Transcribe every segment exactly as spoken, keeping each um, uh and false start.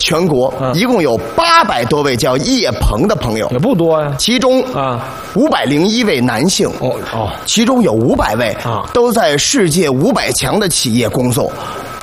全国一共有八百多位叫叶鹏的朋友， 也不多呀。 其中啊， 五百零一位男性， 哦哦， 其中有五百位啊都在世界五百强的企业工作。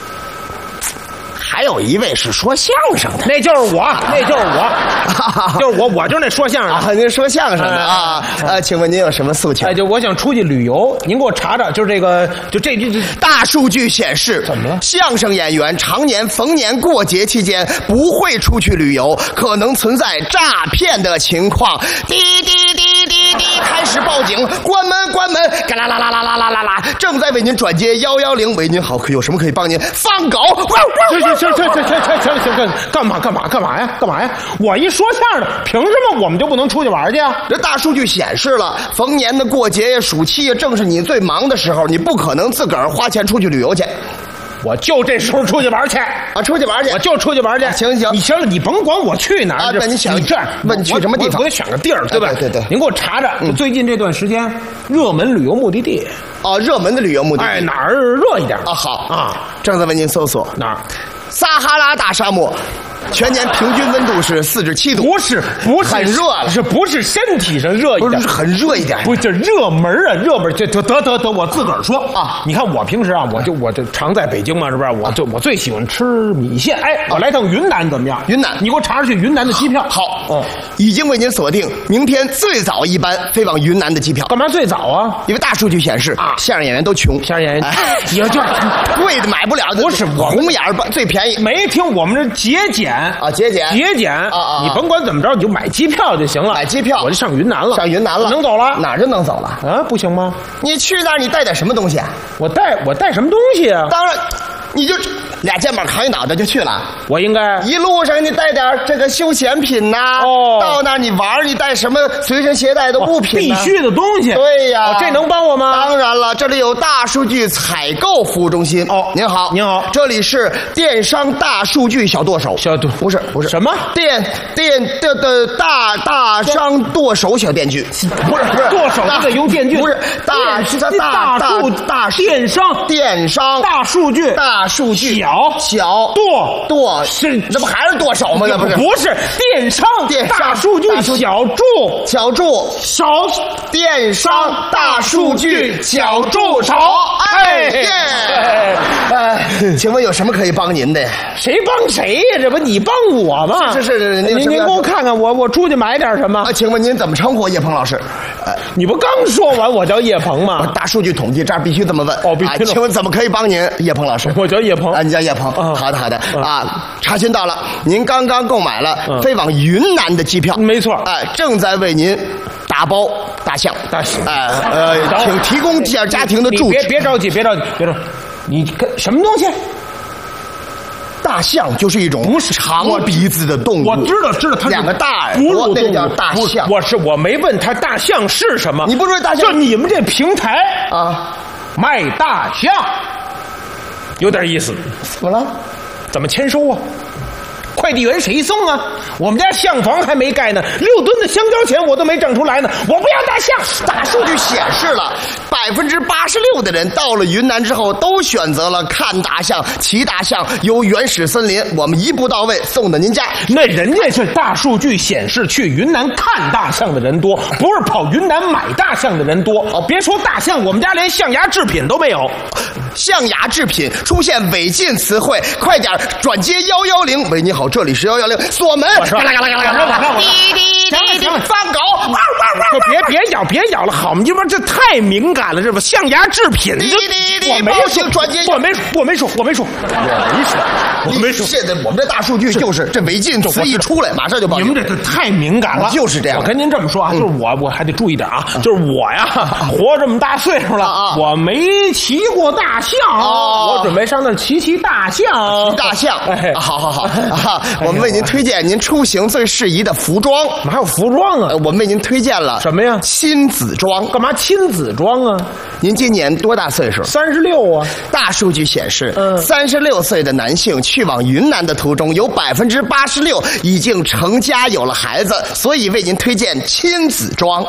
还有一位是说相声的， 那就是我，那就是我，就是我，我就是那说相声的。 啊，您说相声的啊？呃，请问您有什么诉求？ 哎，就我想出去旅游，您给我查查，就是这个，就这这这大数据显示， 怎么了？ 相声演员常年逢年过节期间不会出去旅游，可能存在诈骗的情况。滴滴滴滴滴，开始报警，关门关门，嘎啦啦啦啦啦啦啦啦，正在为您转接幺幺零。喂，您好，有什么可以帮您？放狗！ 行行行行行行行行行行，干嘛干嘛干嘛呀？干嘛呀？我一说相声的，凭什么我们就不能出去玩去啊？ 这大数据显示了，逢年的过节呀、暑期呀，正是你最忙的时候，你不可能自个儿花钱出去旅游去。 我就这时候出去玩去啊，出去玩去， 我就出去玩去。 啊、行行， 你行了，你甭管我去哪儿啊。那你想你这样问去什么地方？ 我得选个地儿，对吧？ 对对对。 您给我查查， 嗯、 最近这段时间热门旅游目的地。 哦，热门的旅游目的地。 哎，哪儿热一点啊？好啊， 正在为您搜索哪儿？ 撒哈拉大沙漠。全年平均温度是四至七度， 不是不是很热了， 是不是身体上热一点？ 不是很热一点， 不是这热门啊，热门这得得得得，我自个儿说啊！你看我平时啊，我就我就常在北京嘛，是不是？我就我最喜欢吃米线，哎，我来趟云南怎么样？ 云南， 你给我查查去云南的机票。 好，哦，已经为您锁定明天最早一班飞往云南的机票。 干嘛最早啊？ 因为大数据显示啊，相声演员都穷， 相声演员也就贵的买不了， 不是我红眼儿最便宜。 没听我们这节俭啊，节俭。 节俭啊啊！ 你甭管怎么着，你就买机票就行了。 买机票， 我就上云南了。 上云南了， 能走了？ 哪儿就能走了？ 啊，不行吗？ 你去那儿，你带点什么东西啊？ 我带我带什么东西啊？ 当然，你就俩肩膀扛一脑袋就去了。 我应该一路上你带点这个休闲品呐。 哦， 到那儿你玩，你带什么随身携带的物品？ 必须的东西。 对呀， 这能帮我吗？ 当然了，这里有大数据采购服务中心。 哦， 您好， 您好， 这里是电商大数据小剁手。 小剁不是不是什么电电的的大大商剁手小电锯， 不是不是剁手就得用电锯， 不是大是大大大大电商电商大数据大数据小小剁剁是这不还是剁手吗？那不是不是电商电大数据小助小助手电商大数据小助手。哎耶！哎，请问有什么可以帮您的？ 谁帮谁呀？这不你帮我吗？ 是是是， 您您给我看看，我我出去买点什么？ 啊，请问您怎么称呼叶鹏老师？ 呃，你不刚说完我叫叶鹏吗？ 大数据统计这儿必须这么问。 哦，必须。 请问怎么可以帮您，叶鹏老师？ 我叫叶鹏啊，你叫叶鹏。好的好的啊，查询到了，您刚刚购买了飞往云南的机票。 没错。 哎，正在为您打包大象。 大象。 哎呃，请提供这样家庭的住址。 别别着急，别着急，别着急。你跟什么东西？ 大象就是一种不是长鼻子的动物。 我知道，知道，它两个大耳朵， 那个叫大象。 我是我没问他大象是什么， 你不说大象？ 就你们这平台啊， 卖大象，有点意思。 怎么了？ 怎么签收啊？快递员谁送啊？我们家象房还没盖呢，六吨的香蕉钱我都没挣出来呢，我不要大象。 大数据显示了，百分之八十六的人到了云南之后，都选择了看大象、骑大象、游原始森林。我们一步到位，送到您家。 那人家是大数据显示，去云南看大象的人多，不是跑云南买大象的人多。哦，别说大象，我们家连象牙制品都没有。 象牙制品出现违禁词汇，快点转接幺幺零。喂，你好，这里是幺幺零，锁门。 嘎啦嘎啦嘎啦嘎啦！滴滴滴滴， 放狗！ 别别咬，别咬了，好嘛，你们这太敏感了，这不象牙制品。我没说转接，我没说，我没说，我没说，我没说，我没说。 现在我们这大数据就是这违禁词一出来，马上就报警。 你们这太敏感了， 就是这样。 我跟您这么说啊，就是我我还得注意点啊，就是我呀，活这么大岁数了，我没骑过大象，我准备上那儿骑骑大象。 骑大象，好好好啊！我们为您推荐您出行最适宜的服装。 还有服装啊？ 我们为您推荐了什么呀？ 亲子装。 干嘛亲子装啊？ 您今年多大岁数？ 三十六啊。 大数据显示， 嗯， 三十六岁的男性去往云南的途中，有百分之八十六已经成家有了孩子，所以为您推荐亲子装。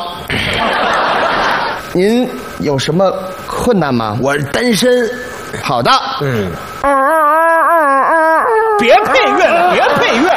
您有什么困难吗？ 我是单身。 好的， 嗯。别配乐了，别配乐了。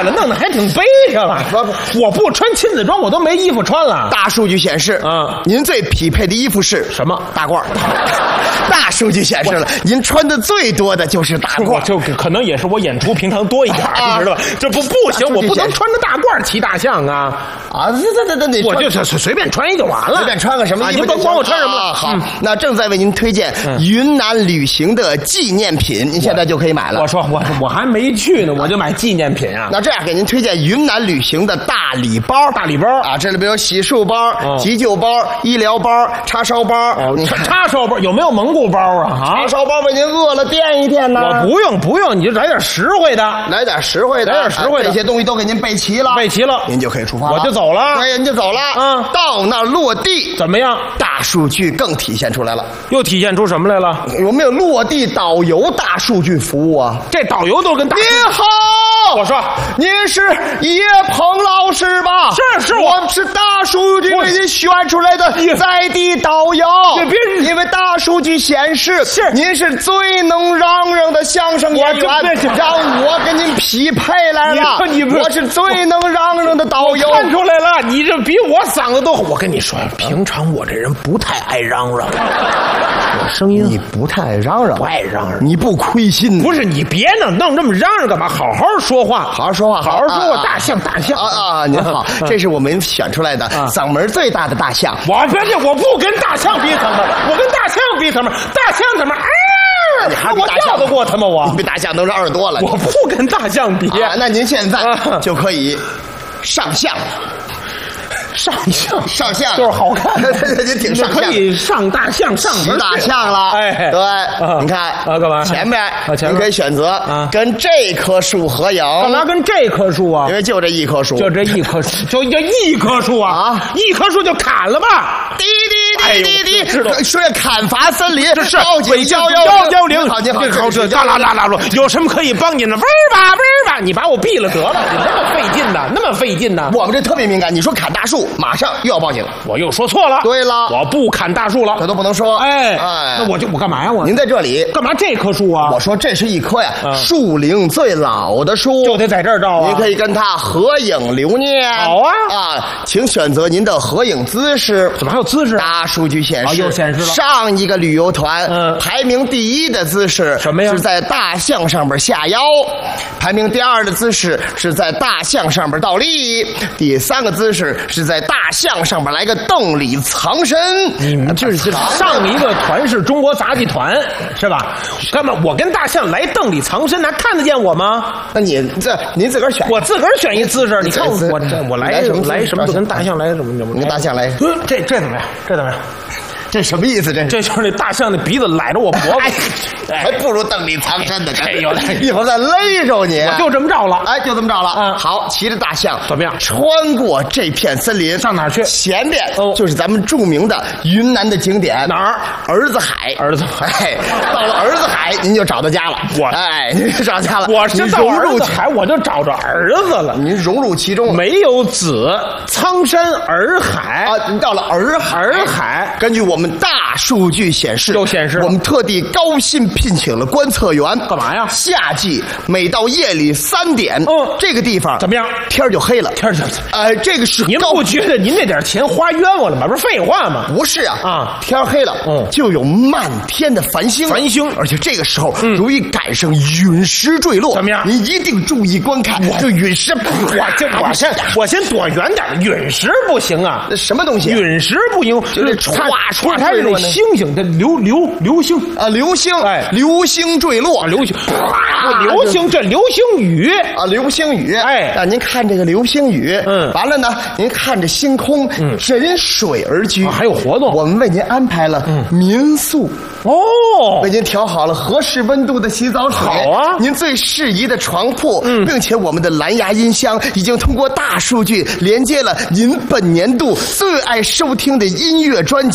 了，弄得还挺悲伤了。我不穿亲子装，我都没衣服穿了。 大数据显示， 嗯， 您最匹配的衣服是什么？ 大褂。大数据显示了，您穿的最多的就是大褂， 就可能也是我演出平常多一点，你知道吧？这不不行，我不能穿着大褂骑大象啊！ 啊，这这这这， 我就随随便穿一就完了， 随便穿个什么衣服， 你甭管我穿什么。 好，那正在为您推荐云南旅行的纪念品，您现在就可以买了。 我说我我还没去呢，我就买纪念品啊。 那这样给您推荐云南旅行的大礼包， 大礼包啊，这里边有洗漱包、急救包、医疗包、叉烧包。 叉叉烧包有没有蒙古包啊？啊， 叉烧包为您饿了垫一垫呢。 我不用不用，你就来点实惠的， 来点实惠的， 来点实惠的， 这些东西都给您备齐了， 备齐了， 您就可以出发了。 我就走了， 对，您就走了。 嗯， 到那落地怎么样？ 大数据更体现出来了， 又体现出什么来了？ 有没有落地导游大数据服务啊？ 这导游都跟大您好， 我说您是叶鹏老师吧？ 是是， 我是大数据给您选出来的在地导游。 别因为大数据显示， 是您是最能嚷嚷的相声演员，让我给您匹配来了。 你我是最能嚷嚷的导游。 看出来了，你这比我嗓子都好。我跟你说，平常我这人不太爱嚷嚷，我声音你不太爱嚷嚷， 不爱嚷嚷， 你不亏心。 不是你别弄弄这么嚷嚷干嘛？好好说话， 好好说话， 好好说话。大象，大象啊啊！您好，这是我们选出来的嗓门最大的大象。 我别介，我不跟大象比嗓门，我跟大象比嗓门，大象怎么？哎， 你还我叫得过他吗？我你比大象能是耳朵了。 我不跟大象比。 那您现在就可以上象。 上象上象就是好看， 您挺上可以上大象上骑大象了。 哎， 对，你看啊，干嘛？ 前面您可以选择跟这棵树合影。 干嘛跟这棵树啊？ 因为就这一棵树， 就这一棵树，就这一棵树啊！啊，一棵树就砍了吧！ 滴滴滴滴滴，知道说砍伐森林， 这是北幺幺幺零。 好，您好， 好，这啦啦啦啦啦，有什么可以帮您的？嗡吧嗡吧，你把我毙了得了，你那么费劲呐，那么费劲呐！ 我们这特别敏感，你说砍大树，马上又要报警。 我又说错了。 对了， 我不砍大树了， 这都不能说。 哎哎，那我就我干嘛呀？我您在这里干嘛？这棵树啊？ 我说这是一棵呀，树龄最老的树， 就得在这儿照啊。 您可以跟它合影留念。 好啊啊，请选择您的合影姿势。 怎么还有姿势？ 大数据显示， 又显示了上一个旅游团嗯排名第一的姿势什么呀？ 是在大象上边下腰，排名第二的姿势是在大象上边倒立，第三个姿势是在大象上边来个洞里藏身。 你们这是上一个团是中国杂技团是吧？干嘛？我跟大象来洞里藏身，还看得见我吗？ 那你这您自个儿选， 我自个儿选一姿势。你看我我这我来什么来什么就跟大象来什么什么？ 跟大象来， 这这怎么样？这怎么样？ 这什么意思？这这就是那大象的鼻子揽着我脖子， 还不如洞里藏身呢。 这有点， 一会儿再勒着你。 我就这么着了， 哎，就这么着了。 嗯， 好，骑着大象怎么样？ 穿过这片森林， 上哪儿去？ 前边就是咱们著名的云南的景点， 哪儿？ 儿子海。 儿子海，到了儿子海，您就找到家了。 我哎，您就找家了。 我是到儿子海，我就找着儿子了。 您融入其中了。 没有子，苍山洱海啊！您到了洱海， 洱海。 根据我们大数据显示， 又显示我们特地高薪聘请了观测员， 干嘛呀？ 夏季每到夜里三点， 嗯， 这个地方怎么样？ 天就黑了， 天就呃，这个是您不觉得您那点钱花冤枉了吗？不是废话吗？ 不是啊， 啊， 天黑了，嗯，就有漫天的繁星， 繁星， 而且这个时候容易赶上陨石坠落， 怎么样？ 您一定注意观看，这陨石， 我这我先我先躲远点，陨石不行啊， 那什么东西？ 陨石不行， 就是歘歘它是那星星，它流流流星啊，流星， 哎， 流星坠落， 流星，流星这流星雨啊，流星雨， 哎， 那您看这个流星雨，嗯，完了呢，您看着星空，嗯，枕水而居， 还有活动， 我们为您安排了民宿， 哦， 为您调好了合适温度的洗澡水， 好啊， 您最适宜的床铺，嗯，并且我们的蓝牙音箱已经通过大数据连接了您本年度最爱收听的音乐专辑。 什么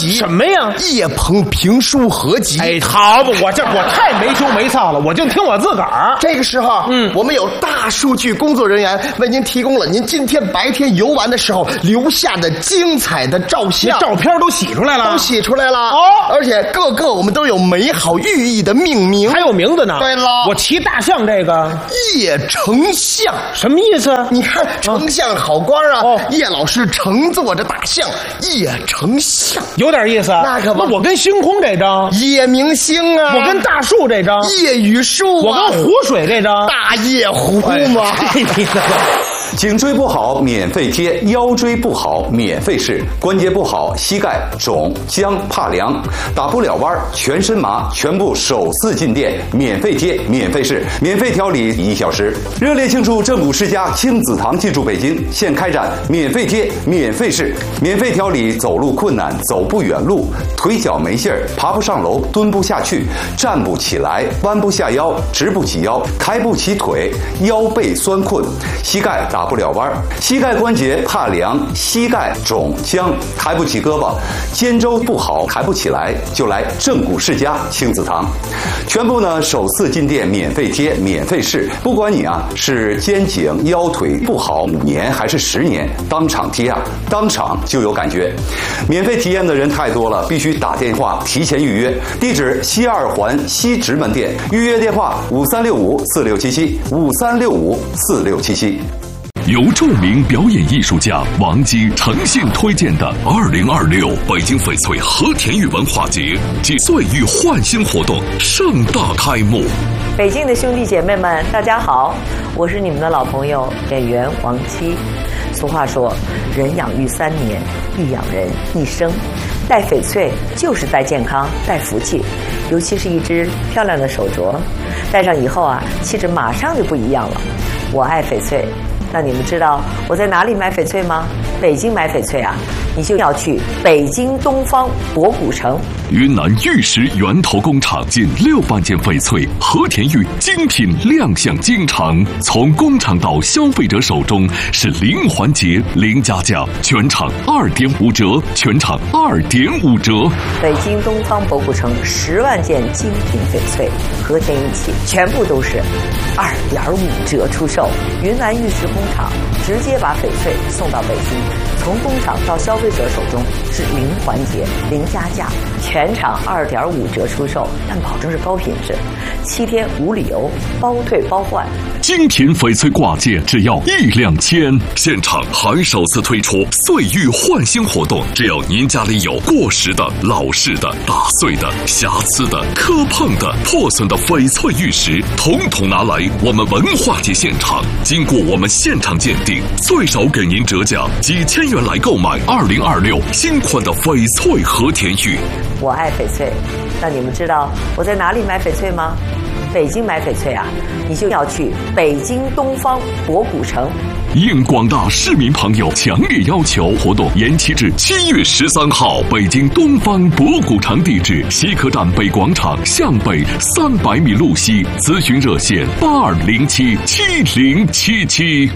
呀？ 叶鹏评书合集。 哎，好吧，我这我太没羞没臊了，我就听我自个儿。 这个时候，嗯，我们有大数据工作人员为您提供了您今天白天游玩的时候留下的精彩的照相， 照片都洗出来了， 都洗出来了哦， 而且各个我们都有美好寓意的命名， 还有名字呢。 对了， 我骑大象这个叶丞相什么意思？ 你看丞相好官啊， 哦， 叶老师乘坐着大象，叶丞相有点意思。 那可不， 我跟星空这张叶明星啊， 我跟大树这张叶雨树啊， 我跟湖水这张大叶湖嘛。 颈椎不好免费贴，腰椎不好免费试，关节不好膝盖肿僵怕凉，打不了弯全身麻，全部首次进店免费贴免费试，免费调理一小时。热烈庆祝正骨世家亲子堂进驻北京，现开展免费贴免费试，免费调理走路困难走不远路，腿脚没劲儿爬不上楼蹲不下去站不起来弯不下腰直不起腰抬不起腿腰背酸困膝盖打不了弯，膝盖关节怕凉，膝盖肿僵，抬不起胳膊，肩周不好抬不起来，就来正骨世家亲子堂。全部呢首次进店免费贴免费试，不管你啊是肩颈腰腿不好五年还是十年，当场贴啊，当场就有感觉。免费体验的人太多了，必须打电话提前预约。地址西二环西直门店，预约电话五三六五四六七七五三六五四六七七。 由著名表演艺术家王姬诚信推荐的二零二六北京翡翠和田玉文化节暨岁玉焕新活动盛大开幕。 北京的兄弟姐妹们，大家好，我是你们的老朋友演员王姬。俗话说，人养育三年，必养人一生。戴翡翠就是戴健康，戴福气，尤其是一只漂亮的手镯，戴上以后啊，气质马上就不一样了。我爱翡翠。那你们知道我在哪里买翡翠吗？北京买翡翠啊，你就要去北京东方博古城。 云南玉石源头工厂近六万件翡翠和田玉精品亮相京城，从工厂到消费者手中是零环节零加价，全场二点五折，全场二点五折。 北京东方博古城十万件精品翡翠和田玉器，全部都是二点五折出售。云南玉石工厂直接把翡翠送到北京，从工厂到消费者手中是零环节零加价，全场二点五折出售，但保证是高品质，七天无理由，包退包换。 精品翡翠挂件只要一两千，现场还首次推出岁玉焕新活动，只要您家里有过时的、老式的、打碎的、瑕疵的、磕碰的、破损的翡翠玉石，统统拿来我们文化节现场，经过我们现场鉴定，最少给您折价几千元来购买二零二六新款的翡翠和田玉。 我爱翡翠，那你们知道我在哪里买翡翠吗？北京买翡翠啊，你就要去北京东方博古城。 应广大市民朋友强烈要求，活动延期至七月十三号。北京东方博古城地址：西客站北广场向北三百米路西。咨询热线：八二零七七零七七。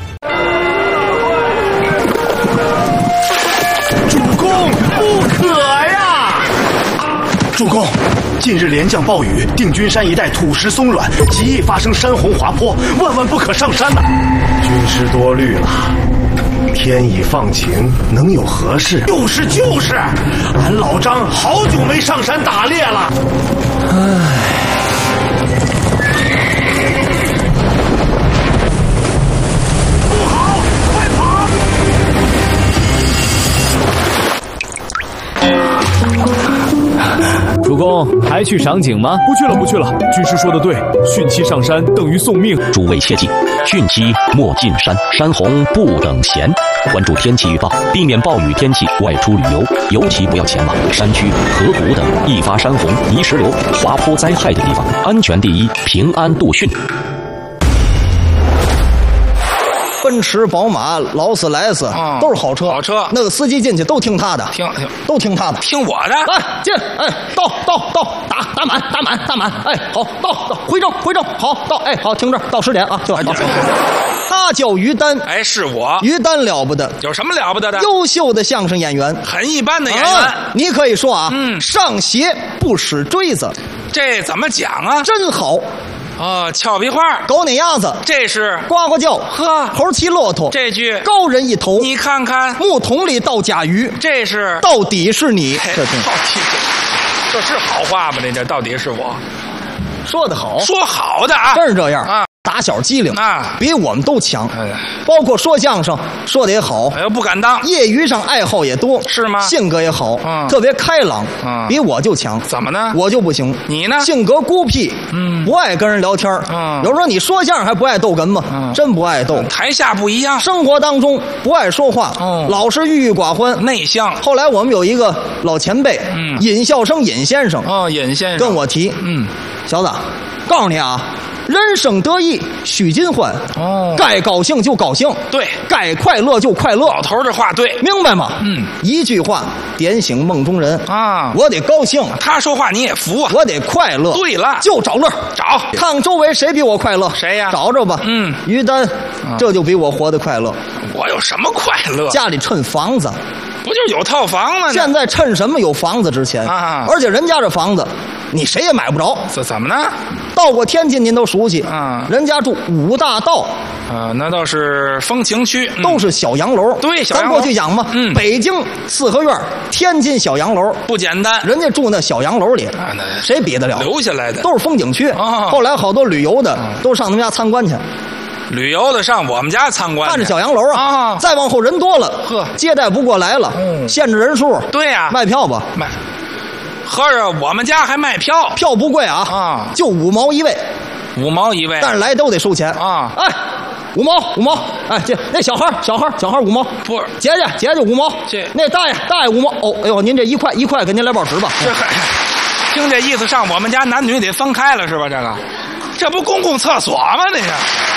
主公不可呀！主公，近日连降暴雨，定军山一带土石松软，极易发生山洪滑坡，万万不可上山呐！军师多虑了，天已放晴，能有何事？就是就是，俺老张好久没上山打猎了。唉。 主公，还去赏景吗？ 不去了，不去了。军师说的对，汛期上山等于送命。 诸位切记，汛期莫进山，山洪不等闲。关注天气预报，避免暴雨天气外出旅游，尤其不要前往山区、河谷等易发山洪、泥石流、滑坡灾害的地方。安全第一，平安度汛。 本奔驰、宝马、劳斯莱斯， 嗯都是好车。 好车那个司机进去都听他的， 听听都听他的。 听我的。 来进，哎，到到到，打打满打满打满，哎，好，到到回正回正，好到，哎，好停这儿，到十点啊，就好。他叫于丹， 哎，是我。 于丹了不得， 有什么了不得的？ 优秀的相声演员， 很一般的演员。 啊、你可以说啊， 嗯， 上鞋不使锥子， 这怎么讲啊？ 真好。 哦，俏皮话， 狗撵鸭子， 这是呱呱叫， 呵， 猴骑骆驼， 这句高人一头， 你看看， 木桶里倒甲鱼， 这是到底是你， 这到底这是好话吗？这这到底是我说的好， 说好的啊， 真是这样啊。 打小机灵啊， 比我们都强， 哎、 包括说相声说的也好， 哎呦不敢当， 业余上爱好也多， 是吗？ 性格也好， 嗯、 特别开朗， 嗯、 比我就强。 怎么呢？ 我就不行。 你呢？ 性格孤僻， 嗯， 不爱跟人聊天， 嗯， 有时候你说相声还不爱逗哏吗？ 嗯， 真不爱逗。 台下不一样， 生活当中不爱说话， 哦， 老是郁郁寡欢， 内向。 后来我们有一个老前辈， 嗯， 尹笑生尹先生， 哦，尹先生跟我提， 嗯， 小子，告诉你啊。人生得意须尽欢， 哦， 该高兴就高兴， 对， 该快乐就快乐。 老头这话对， 明白吗？ 嗯， 一句话点醒梦中人啊！ 我得高兴， 他说话你也服啊！ 我得快乐。 对了， 就找乐， 找看周围谁比我快乐， 谁呀？ 找着吧。 嗯， 于丹， 啊、 这就比我活得快乐。 我有什么快乐？ 家里趁房子， 不就有套房吗？ 现在趁什么有房子值钱啊？ 而且人家这房子，你谁也买不着。 这怎么呢？ 到过天津您都熟悉啊， 人家住五大道。 啊，那倒是风情区， 嗯、都是小洋楼。 对，小洋楼。咱过去讲嘛， 嗯， 北京四合院，天津小洋楼不简单。 人家住那小洋楼里， 啊、那谁比得了？ 留下来的都是风景区。 哦、 后来好多旅游的、嗯、都上他们家参观去。 旅游的上我们家参观， 看着小洋楼啊。 哦、 再往后人多了， 呵， 接待不过来了， 嗯、 限制人数。 对呀、啊， 卖票吧， 卖。合着我们家还卖票， 票不贵啊， 啊， 就五毛一位， 五毛一位， 但是来都得收钱啊。 哎，五毛五毛，哎，这那小孩小孩小孩五毛， 不是姐姐姐姐五毛， 这那大爷大爷五毛。哦，哎呦，您这一块一块给您来包纸吧。 这听这意思上我们家男女得分开了是吧？这个，这不公共厕所吗？那个。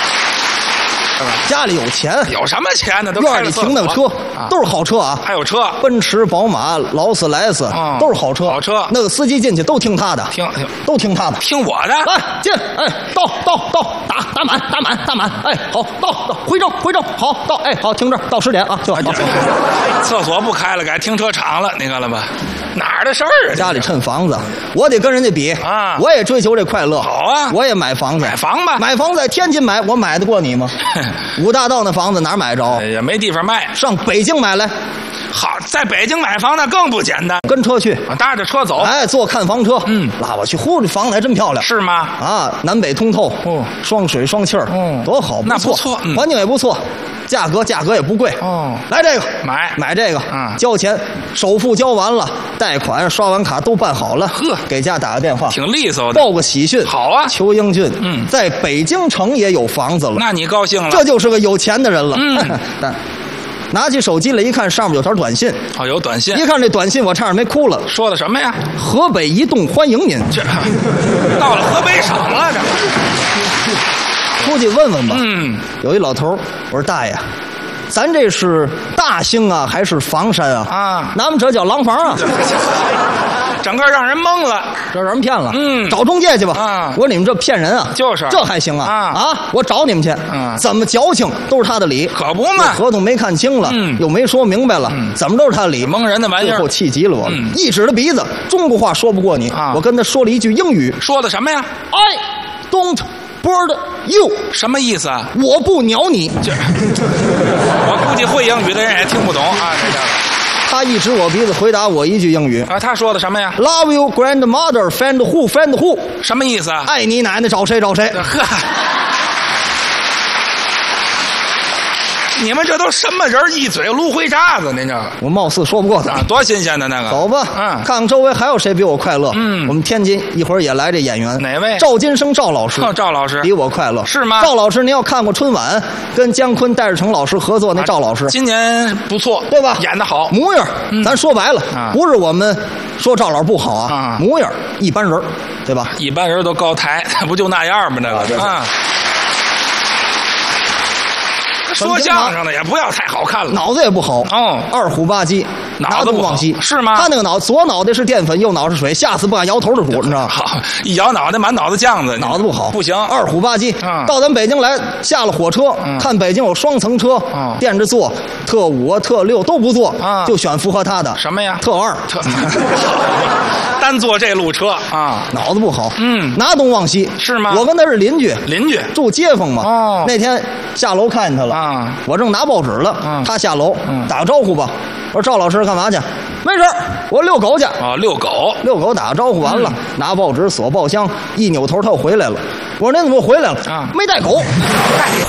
家里有钱， 有什么钱呢？都院里停那个车， 啊、 都是好车啊。 还有车， 奔驰、宝马、劳斯莱斯， 嗯、 都是好车。 好车， 那个司机进去都听他的， 听听都听他的， 听我的。 来进，哎，到到到，打打满打满打满，哎，好到到回正回正，好到，哎，好停这儿，到十点啊，就好。 厕所不开了，改停车场了，你看了吧？哪儿的事儿啊？ 家里趁房子，我得跟人家比啊！ 我也追求这快乐。 好啊， 我也买房子， 买房吧， 买房子在天津买，我买得过你吗？五大道那房子哪儿买着？ 也没地方卖， 上北京买来。 好，在北京买房那更不简单， 跟车去， 搭着车走， 哎，坐看房车， 嗯， 拉我去，呼，这房子还真漂亮， 是吗？ 啊，南北通透， 哦， 双水双气儿， 哦， 多好， 那不错， 嗯、环境也不错，价格价格也不贵， 哦， 来这个买买这个， 嗯， 交钱，首付交完了，贷款刷完卡都办好了， 呵， 给家打个电话， 挺利索的， 报个喜讯， 好啊， 邱英俊， 嗯， 在北京城也有房子了， 那你高兴了， 这就是个有钱的人了， 嗯， 但。拿起手机来一看，上面有条短信。 哦，有短信。 一看这短信，我差点没哭了。 说的什么呀？ 河北移动欢迎您。 这到了河北省了，这出去问问吧。 嗯， 有一老头，我说大爷，咱这是大兴啊，还是房山啊？ 啊， 咱们这叫廊坊啊。 整个让人懵了， 这让人骗了。 嗯， 找中介去吧。 啊， 我说你们这骗人啊！ 就是， 这还行啊？ 啊啊！我找你们去。 嗯， 怎么矫情都是他的理， 可不嘛。 合同没看清了， 嗯， 又没说明白了， 嗯， 怎么都是他的理， 蒙人的玩意儿。 最后气急了我了， 嗯， 一指着鼻子，中国话说不过你。 啊， 我跟他说了一句英语， 说的什么呀 ？I don't board you， 什么意思啊？ 我不鸟你。 这，我估计会英语的人也听不懂啊，这个。 他一指我鼻子，回答我一句英语啊，他说的什么呀 ？Love you, grandmother, find who, find who， 什么意思啊？ 爱你奶奶，找谁找谁。 呵，你们这都什么人？一嘴芦灰渣子，您这我貌似说不过他， 啊，多新鲜的那个。 走吧， 嗯， 看看周围还有谁比我快乐。 嗯， 我们天津一会儿也来这演员， 哪位？ 赵金生赵老师。 哦，赵老师比我快乐是吗？ 赵老师，您要看过春晚，跟姜昆、戴志诚老师合作那赵老师， 啊，今年不错， 对吧？ 演得好， 模样， 嗯， 咱说白了， 啊， 不是我们说赵老师不好啊， 啊模样一般人，对吧？ 一般人都高抬，不就那样吗？那个啊。 说相声的也不要太好看了， 脑子也不好。 哦， 二虎八鸡， 脑子不好是吗？ 他那个脑左脑袋是淀粉，右脑是水，吓死不敢摇头的主，你知道吗？ 好，一摇脑袋满脑子酱子， 脑子不好， 不行。 二虎八鸡， 嗯、 到咱北京来，下了火车，嗯、看北京有双层车， 嗯、 垫着坐，特五啊、特六都不坐， 嗯、 就选符合他的什么呀？ 特二， 特单坐这路车啊， 脑子不好， 嗯， 拿东忘西是吗？ 我跟他是邻居， 邻居住街坊嘛。 哦， 那天下楼看见他了， 啊， 我正拿报纸了， 嗯， 他下楼， 嗯， 打个招呼吧。我说赵老师干嘛去？没事，我遛狗去。 啊，遛狗， 遛狗打个招呼完了， 嗯、 拿报纸锁包厢，一扭头他又回来了。我说您怎么回来了？ 啊， 没带狗。